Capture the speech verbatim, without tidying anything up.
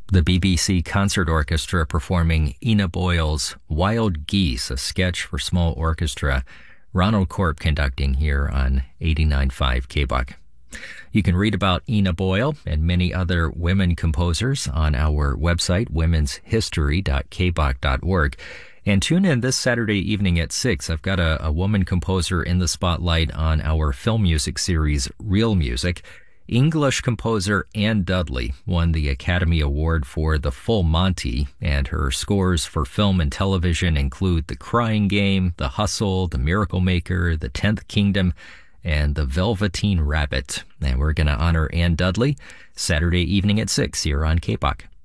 The B B C Concert Orchestra performing Ina Boyle's Wild Geese, a sketch for small orchestra. Ronald Corp conducting here on eighty-nine point five K B U C. You can read about Ina Boyle and many other women composers on our website, womens history dot k b u c dot org. And tune in this Saturday evening at six. I've got a, a woman composer in the spotlight on our film music series, Real Music. English composer Anne Dudley won the Academy Award for The Full Monty, and her scores for film and television include The Crying Game, The Hustle, The Miracle Maker, The Tenth Kingdom, and The Velveteen Rabbit. And we're going to honor Anne Dudley Saturday evening at six here on K B U C.